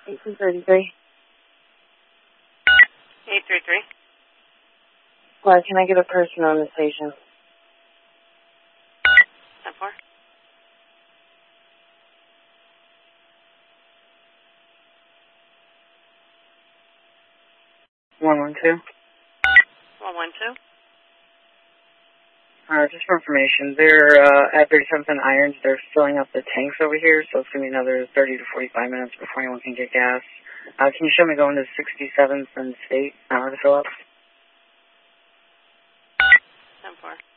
1833. 833. Well, can I get a person on the station? 10-4. One one two. 112. Just for information, they're at 37th and Irons. They're filling up the tanks over here, so it's going to be another 30 to 45 minutes before anyone can get gas. Can you show me going to 67th and State to fill up? 10-4.